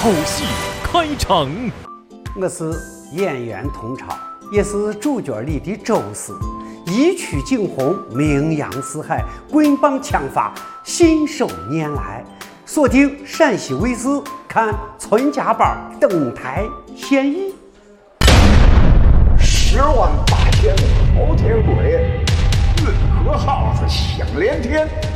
好戏开场。 我是演员童超，也是主角里的周四，一曲惊鸿，名扬四海，棍棒枪法，信手拈来。锁定陕西卫视，看存家班登台献艺。 108000的朝天鬼，运河号是响连天。